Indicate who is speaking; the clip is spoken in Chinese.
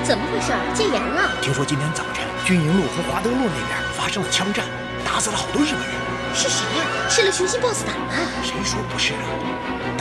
Speaker 1: 怎么回事？戒严了？
Speaker 2: 听说今天早晨军营路和华德路那边发生了枪战，打死了好多日本人。
Speaker 1: 是谁呀？是那雄心豹子胆吗？
Speaker 2: 谁说不是啊？